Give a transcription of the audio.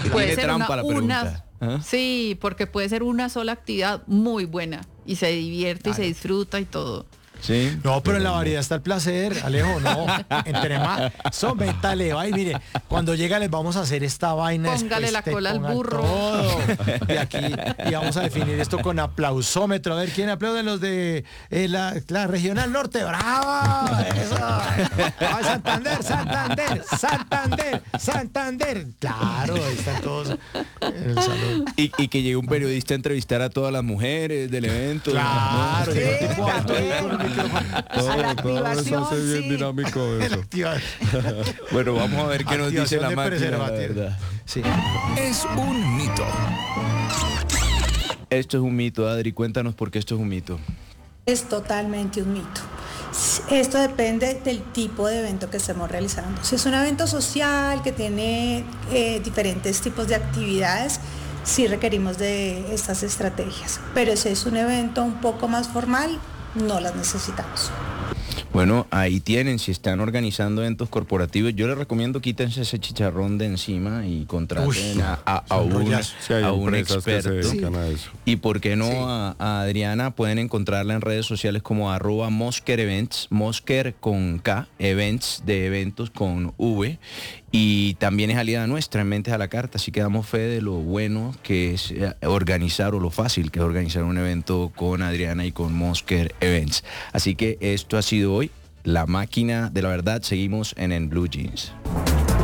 Puede Tiene ser trampa la pregunta. sí, porque puede ser una sola actividad muy buena y se divierte y se disfruta y todo. Sí. No, pero en la variedad está el placer, Alejo, no. Entre más, son métale, va y mire, cuando llega les vamos a hacer esta vaina. Póngale la cola al burro. Todo. Y aquí, y vamos a definir esto con aplausómetro. A ver, ¿quién aplauden los de la Regional Norte? ¡Bravo! Eso. Ay, Santander, Santander, Santander, Santander. Claro, ahí están todos en el salón. Y que llegue un periodista a entrevistar a todas las mujeres del evento. Claro, Sí, llega un tipo alto ahí con un micrófono. A la activación, sí. dinámico eso. Bueno, vamos a ver qué nos dice Activación la de máquina, la preservativo. verdad. Sí. Es un mito. Esto es un mito, Adri, cuéntanos por qué esto es un mito. Es totalmente un mito. Esto depende del tipo de evento que estemos realizando. Si es un evento social que tiene diferentes tipos de actividades, sí requerimos de estas estrategias. Pero si es un evento un poco más formal, no las necesitamos. Bueno, ahí tienen, si están organizando eventos corporativos, yo les recomiendo quítense ese chicharrón de encima y contraten a un experto. Y por qué no, sí, a Adriana pueden encontrarla en redes sociales como @MoskerEvents, Mosker con K, Events de eventos con V. Y también es aliada nuestra en Mentes a la Carta, así que damos fe de lo bueno que es organizar, o lo fácil que es organizar un evento con Adriana y con Mosker Events. Así que esto ha sido hoy La Máquina de la Verdad. Seguimos en Blue Jeans.